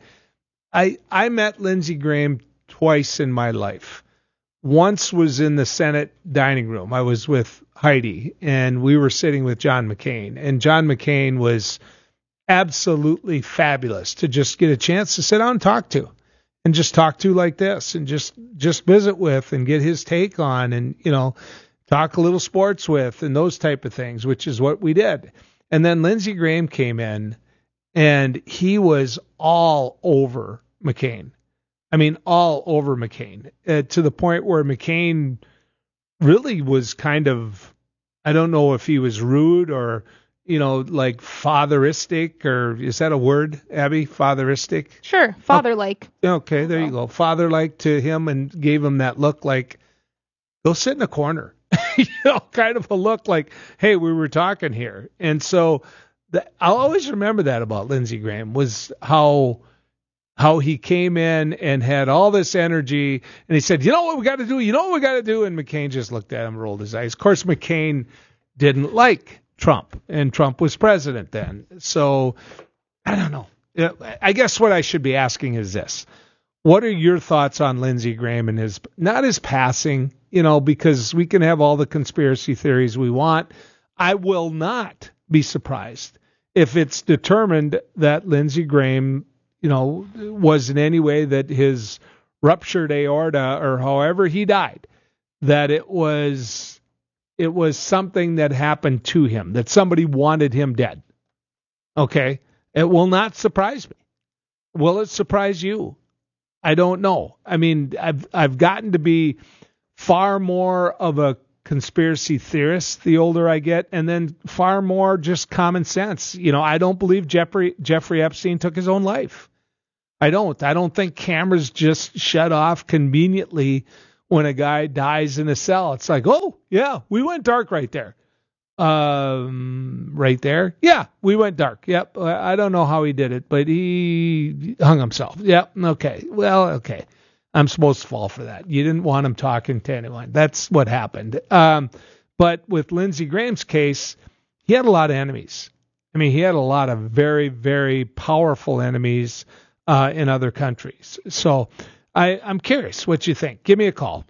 I met Lindsey Graham twice in my life. Once was in the Senate dining room. I was with Heidi, and we were sitting with John McCain. And John McCain was absolutely fabulous to just get a chance to sit down and talk to. And just talk to like this, and just visit with, and get his take on, and talk a little sports with, and those type of things, which is what we did. And then Lindsey Graham came in, and he was all over McCain. I mean, all over McCain, to the point where McCain really was kind of, I don't know if he was rude or, like fatheristic, or is that a word, Abby? Fatheristic? Sure, father-like. Okay, there you go. Father-like to him, and gave him that look like, go sit in a corner. Kind of a look like, hey, we were talking here. And so I'll always remember that about Lindsey Graham, was how he came in and had all this energy, and he said, what we got to do? What we got to do? And McCain just looked at him, rolled his eyes. Of course, McCain didn't like Trump, and Trump was president then. So I don't know. I guess what I should be asking is this. What are your thoughts on Lindsey Graham and not his passing, because we can have all the conspiracy theories we want. I will not be surprised if it's determined that Lindsey Graham, was in any way that his ruptured aorta or however he died, that it was something that happened to him, that somebody wanted him dead. Okay? It will not surprise me. Will it surprise you? I don't know. I mean, I've gotten to be far more of a conspiracy theorist the older I get, and then far more just common sense. I don't believe Jeffrey Epstein took his own life. I don't think cameras just shut off conveniently when a guy dies in a cell. It's like, oh, yeah, we went dark right there. Right there? Yeah, we went dark. Yep. I don't know how he did it, but he hung himself. Yep. Okay. Well, okay. I'm supposed to fall for that. You didn't want him talking to anyone. That's what happened. But with Lindsey Graham's case, he had a lot of enemies. I mean, he had a lot of very, very powerful enemies in other countries. So I'm curious what you think. Give me a call,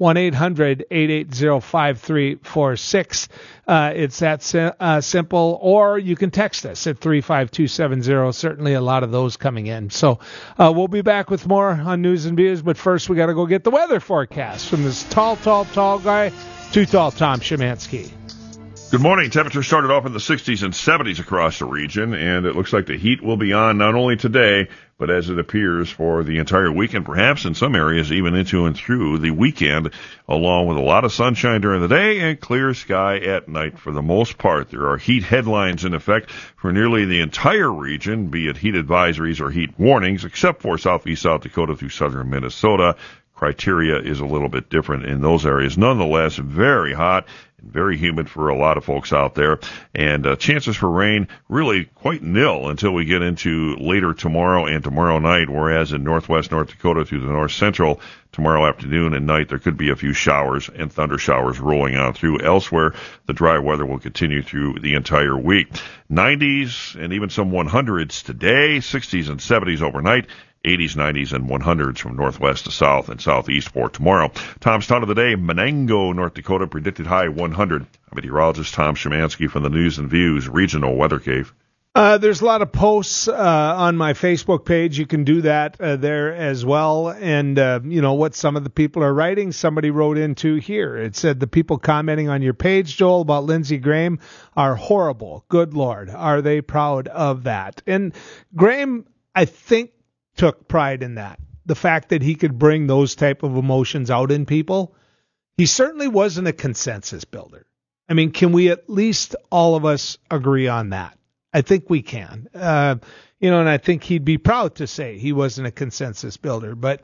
1-800-880-5346. It's that simple, or you can text us at 35270. Certainly a lot of those coming in. So we'll be back with more on News and Views, but first we got to go get the weather forecast from this tall guy, too tall, Tom Szymanski. Good morning. Temperatures started off in the 60s and 70s across the region, and it looks like the heat will be on not only today, but as it appears for the entire weekend, perhaps in some areas even into and through the weekend, along with a lot of sunshine during the day and clear sky at night for the most part. There are heat headlines in effect for nearly the entire region, be it heat advisories or heat warnings, except for southeast South Dakota through southern Minnesota. Criteria is a little bit different in those areas. Nonetheless, very hot and very humid for a lot of folks out there. And chances for rain really quite nil until we get into later tomorrow and tomorrow night, whereas in northwest North Dakota through the north central, tomorrow afternoon and night, there could be a few showers and thunder showers rolling on through. Elsewhere, the dry weather will continue through the entire week. 90s and even some 100s today, 60s and 70s overnight, 80s, 90s, and 100s from northwest to south and southeast for tomorrow. Tom's Town of the Day, Menango, North Dakota, predicted high 100. I'm meteorologist Tom Szymanski from the News and Views Regional Weather Cave. There's a lot of posts on my Facebook page. You can do that there as well. And, what some of the people are writing, somebody wrote into here. It said the people commenting on your page, Joel, about Lindsey Graham are horrible. Good Lord. Are they proud of that? And Graham, I think, took pride in that. The fact that he could bring those type of emotions out in people. He certainly wasn't a consensus builder. I mean, can we at least all of us agree on that? I think we can. And I think he'd be proud to say he wasn't a consensus builder. But,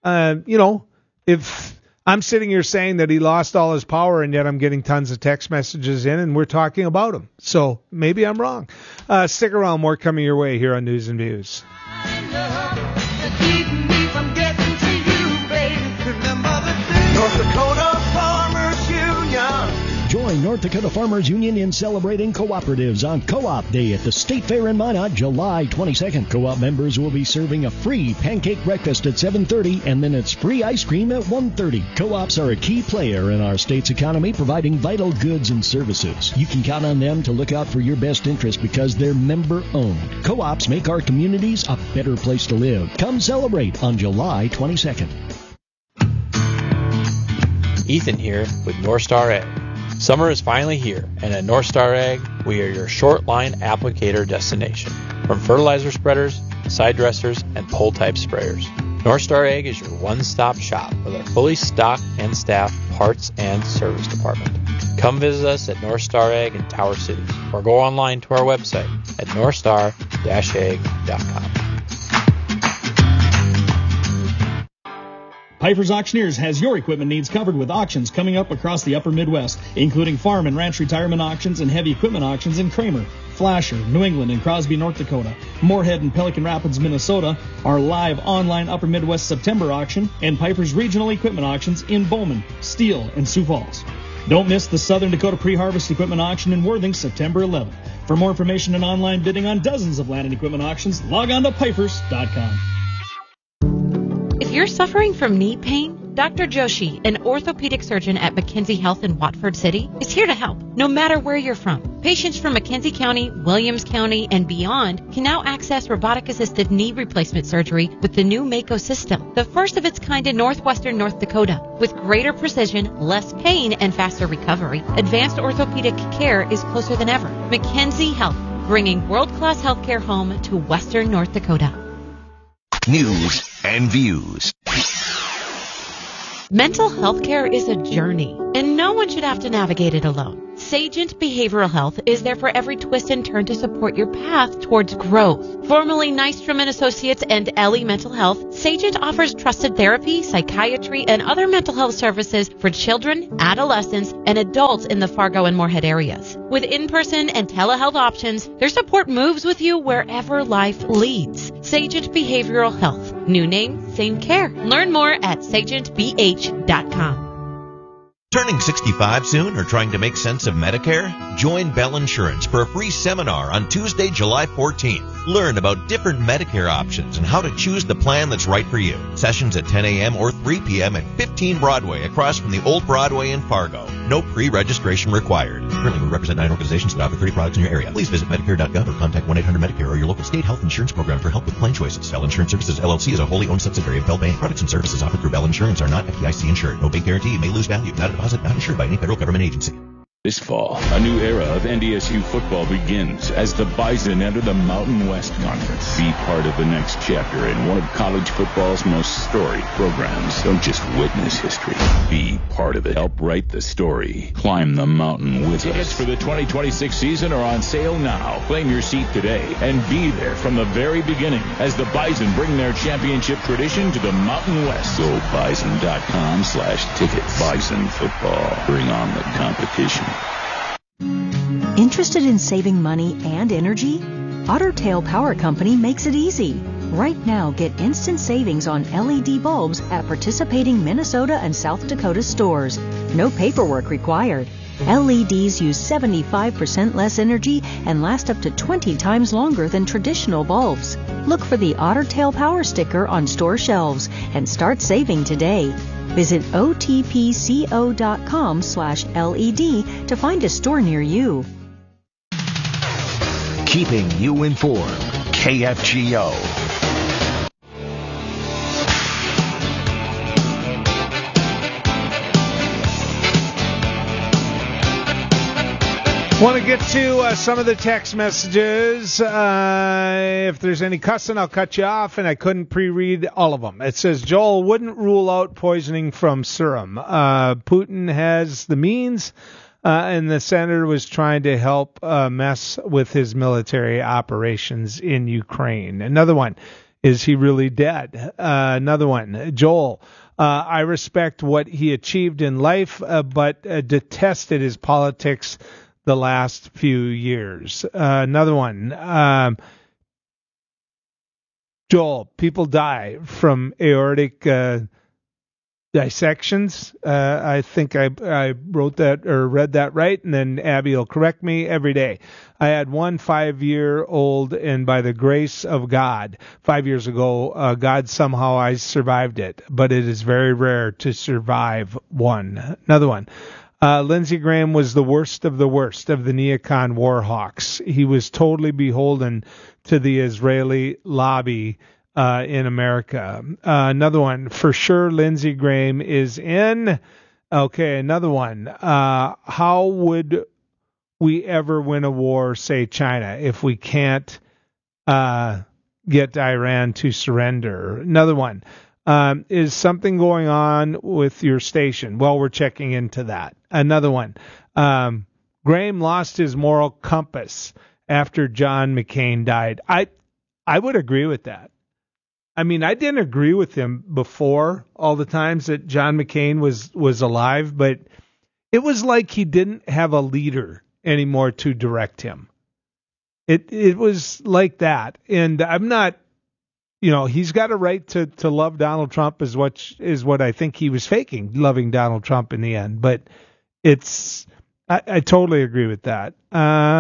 if I'm sitting here saying that he lost all his power and yet I'm getting tons of text messages in and we're talking about him. So maybe I'm wrong. Stick around. More coming your way here on News and Views. North Dakota Farmers Union. Join North Dakota Farmers Union in celebrating cooperatives on Co-op Day at the State Fair in Minot, July 22nd. Co-op members will be serving a free pancake breakfast at 7:30, and then it's free ice cream at 1:30. Co-ops are a key player in our state's economy, providing vital goods and services. You can count on them to look out for your best interest because they're member-owned. Co-ops make our communities a better place to live. Come celebrate on July 22nd. Ethan here with North Star Ag. Summer is finally here, and at North Star Ag, we are your short line applicator destination. From fertilizer spreaders, side dressers, and pole type sprayers. North Star Ag is your one-stop shop with our fully stocked and staffed parts and service department. Come visit us at North Star Ag in Tower City, or go online to our website at northstar-ag.com. Piper's Auctioneers has your equipment needs covered with auctions coming up across the upper Midwest, including farm and ranch retirement auctions and heavy equipment auctions in Kramer, Flasher, New England, and Crosby, North Dakota, Moorhead and Pelican Rapids, Minnesota, our live online upper Midwest September auction, and Piper's regional equipment auctions in Bowman, Steele, and Sioux Falls. Don't miss the Southern Dakota Pre-Harvest Equipment Auction in Worthing, September 11th. For more information and online bidding on dozens of land and equipment auctions, log on to Pipers.com. If you're suffering from knee pain, Dr. Joshi, an orthopedic surgeon at McKenzie Health in Watford City, is here to help, no matter where you're from. Patients from McKenzie County, Williams County, and beyond can now access robotic-assisted knee replacement surgery with the new Mako system, the first of its kind in northwestern North Dakota. With greater precision, less pain, and faster recovery, advanced orthopedic care is closer than ever. McKenzie Health, bringing world-class healthcare home to western North Dakota. News and views. Mental health care is a journey, and no one should have to navigate it alone. Sagent Behavioral Health is there for every twist and turn to support your path towards growth. Formerly Nystrom & Associates and Ellie Mental Health, Sagent offers trusted therapy, psychiatry, and other mental health services for children, adolescents, and adults in the Fargo and Moorhead areas. With in-person and telehealth options, their support moves with you wherever life leads. Sagent Behavioral Health. New name, same care. Learn more at sagentbh.com. Turning 65 soon or trying to make sense of Medicare? Join Bell Insurance for a free seminar on Tuesday, July 14th. Learn about different Medicare options and how to choose the plan that's right for you. Sessions at 10 a.m. or 3 p.m. at 15 Broadway across from the Old Broadway in Fargo. No pre-registration required. Currently, we represent 9 organizations that offer 30 products in your area. Please visit Medicare.gov or contact 1-800-MEDICARE or your local state health insurance program for help with plan choices. Bell Insurance Services, LLC is a wholly owned subsidiary of Bell Bank. Products and services offered through Bell Insurance are not FDIC insured. No bank guarantee. May lose value. Not a deposit. Not insured by any federal government agency. This fall, a new era of NDSU football begins as the Bison enter the Mountain West Conference. Be part of the next chapter in one of college football's most storied programs. Don't just witness history. Be part of it. Help write the story. Climb the mountain with us. Tickets for the 2026 season are on sale now. Claim your seat today and be there from the very beginning as the Bison bring their championship tradition to the Mountain West. Go bison.com/tickets. Bison football. Bring on the competition. Interested in saving money and energy? Otter Tail Power Company makes it easy. Right now, get instant savings on LED bulbs at participating Minnesota and South Dakota stores. No paperwork required. LEDs use 75% less energy and last up to 20 times longer than traditional bulbs. Look for the Otter Tail Power sticker on store shelves and start saving today. Visit otpco.com/LED to find a store near you. Keeping you informed. KFGO. Want to get to some of the text messages. If there's any cussing, I'll cut you off, and I couldn't pre-read all of them. It says, Joel wouldn't rule out poisoning from serum. Putin has the means, and the senator was trying to help mess with his military operations in Ukraine. Another one, is he really dead? Another one, Joel, I respect what he achieved in life, but detested his politics the last few years. Another one, Joel, people die from aortic dissections. I think I wrote that or read that right, and then Abby will correct me every day. I had one 5-year-old, and by the grace of God, 5 years ago, God somehow I survived it, but it is very rare to survive one. Another one. Lindsey Graham was the worst of the neocon war hawks. He was totally beholden to the Israeli lobby in America. Another one, for sure Lindsey Graham is in. Okay, another one. How would we ever win a war, say China, if we can't get Iran to surrender? Another one. Is something going on with your station? Well, we're checking into that. Another one. Graham lost his moral compass after John McCain died. I would agree with that. I mean, I didn't agree with him before all the times that John McCain was alive, but it was like he didn't have a leader anymore to direct him. It was like that. And I'm not, he's got a right to love Donald Trump is what I think he was faking, loving Donald Trump in the end. But I totally agree with that.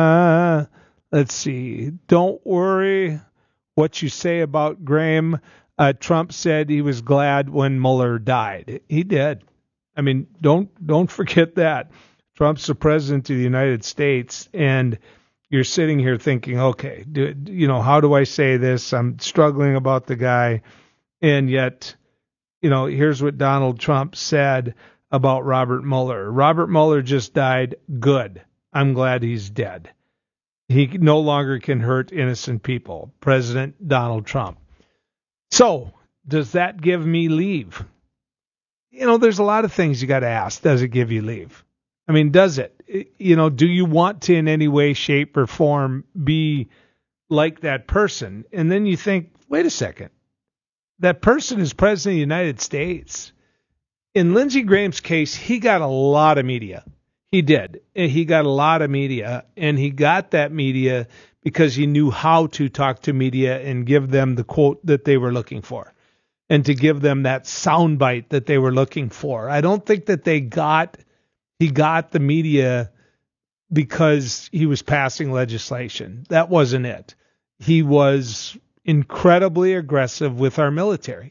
Let's see. Don't worry what you say about Graham. Trump said he was glad when Mueller died. He did. I mean, don't forget that. Trump's the president of the United States, and you're sitting here thinking, okay, how do I say this? I'm struggling about the guy, and yet, here's what Donald Trump said about Robert Mueller. Robert Mueller just died. Good. I'm glad he's dead. He no longer can hurt innocent people. President Donald Trump. So, does that give me leave? There's a lot of things you got to ask. Does it give you leave? I mean, does it? Do you want to in any way, shape, or form be like that person? And then you think, wait a second. That person is president of the United States. In Lindsey Graham's case, he got a lot of media. He did. He got a lot of media, and he got that media because he knew how to talk to media and give them the quote that they were looking for, and to give them that soundbite that they were looking for. I don't think that he got the media because he was passing legislation. That wasn't it. He was incredibly aggressive with our military.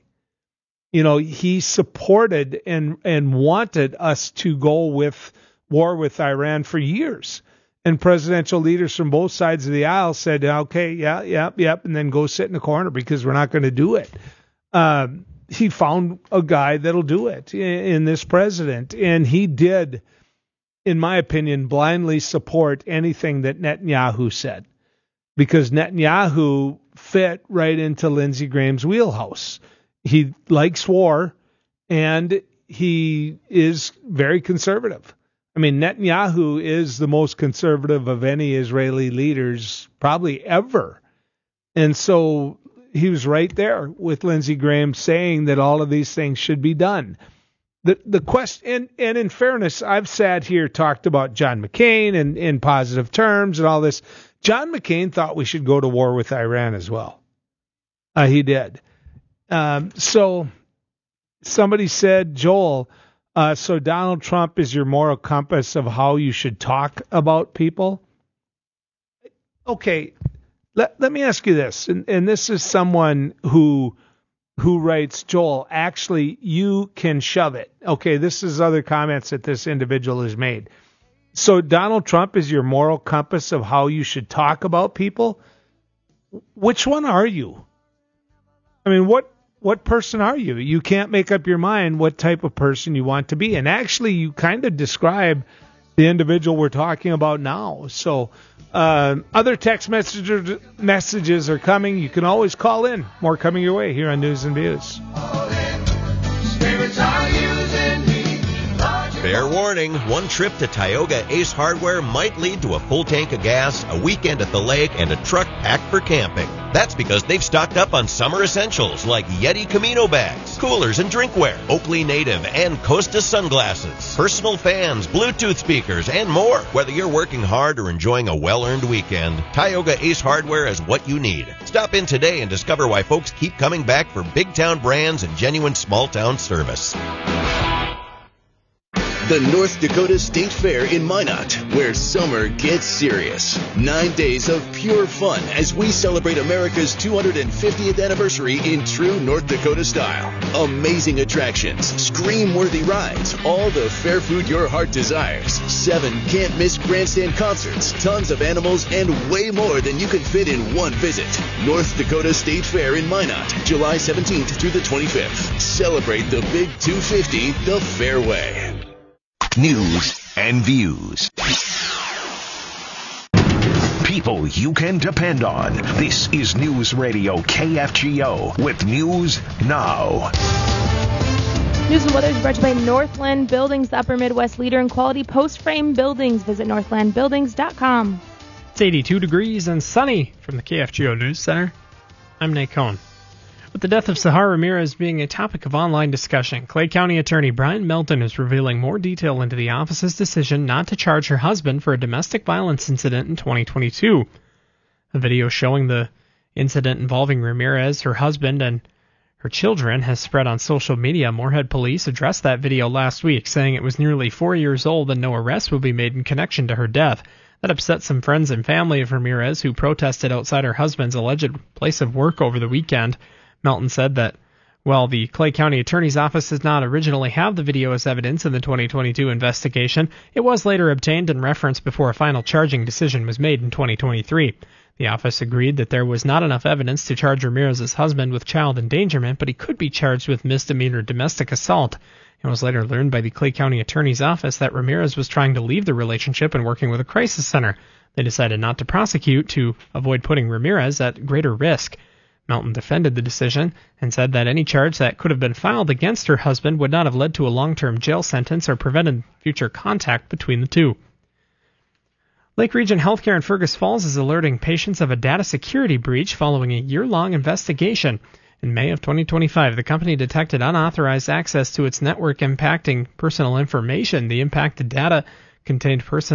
He supported and wanted us to go with war with Iran for years. And presidential leaders from both sides of the aisle said, okay, yep, and then go sit in the corner because we're not going to do it. He found a guy that'll do it in this president. And he did, in my opinion, blindly support anything that Netanyahu said, because Netanyahu fit right into Lindsey Graham's wheelhouse. He likes war, and he is very conservative. I mean, Netanyahu is the most conservative of any Israeli leaders probably ever. And so he was right there with Lindsey Graham saying that all of these things should be done. The question, and in fairness, I've sat here, talked about John McCain in positive terms and all this. John McCain thought we should go to war with Iran as well. He did. So somebody said, Joel, so Donald Trump is your moral compass of how you should talk about people? Okay, let me ask you this, and this is someone who writes, Joel, actually, you can shove it. Okay, this is other comments that this individual has made. So Donald Trump is your moral compass of how you should talk about people? Which one are you? I mean, what person are you? You can't make up your mind what type of person you want to be. And actually, you kind of describe the individual we're talking about now. So other text messages are coming. You can always call in. More coming your way here on News and Views. Fair warning, one trip to Tioga Ace Hardware might lead to a full tank of gas, a weekend at the lake, and a truck packed for camping. That's because they've stocked up on summer essentials like Yeti Camino bags, coolers and drinkware, Oakley Native and Costa sunglasses, personal fans, Bluetooth speakers, and more. Whether you're working hard or enjoying a well-earned weekend, Tioga Ace Hardware is what you need. Stop in today and discover why folks keep coming back for big town brands and genuine small town service. The North Dakota State Fair in Minot, where summer gets serious. 9 days of pure fun as we celebrate America's 250th anniversary in true North Dakota style. Amazing attractions, scream-worthy rides, all the fair food your heart desires. 7 can't-miss grandstand concerts, tons of animals, and way more than you can fit in one visit. North Dakota State Fair in Minot, July 17th through the 25th. Celebrate the Big 250 the fair way. News and views. People you can depend on. This is News Radio KFGO with News Now. News and weather is brought to you by Northland Buildings, the Upper Midwest leader in quality post-frame buildings. Visit northlandbuildings.com. It's 82 degrees and sunny from the KFGO News Center. I'm Nate Cohn. With the death of Sahar Ramirez being a topic of online discussion, Clay County Attorney Brian Melton is revealing more detail into the office's decision not to charge her husband for a domestic violence incident in 2022. A video showing the incident involving Ramirez, her husband, and her children has spread on social media. Moorhead police addressed that video last week, saying it was nearly 4 years old and no arrest will be made in connection to her death. That upset some friends and family of Ramirez who protested outside her husband's alleged place of work over the weekend. Melton said that while the Clay County Attorney's Office did not originally have the video as evidence in the 2022 investigation, it was later obtained and referenced before a final charging decision was made in 2023. The office agreed that there was not enough evidence to charge Ramirez's husband with child endangerment, but he could be charged with misdemeanor domestic assault. It was later learned by the Clay County Attorney's Office that Ramirez was trying to leave the relationship and working with a crisis center. They decided not to prosecute to avoid putting Ramirez at greater risk. Melton defended the decision and said that any charge that could have been filed against her husband would not have led to a long-term jail sentence or prevented future contact between the two. Lake Region Healthcare in Fergus Falls is alerting patients of a data security breach following a year-long investigation. In May of 2025, the company detected unauthorized access to its network impacting personal information. The impacted data contained personal